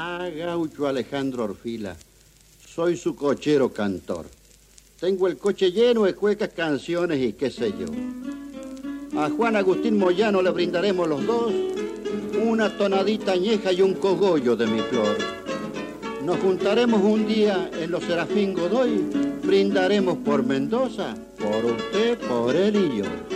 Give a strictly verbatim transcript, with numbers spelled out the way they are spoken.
Ah, gaucho Alejandro Orfila, soy su cochero cantor. Tengo el coche lleno de cuecas, canciones y qué sé yo. A Juan Agustín Moyano le brindaremos los dos una tonadita añeja y un cogollo de mi flor. Nos juntaremos un día en los Serafín Godoy, brindaremos por Mendoza, por usted, por él y yo.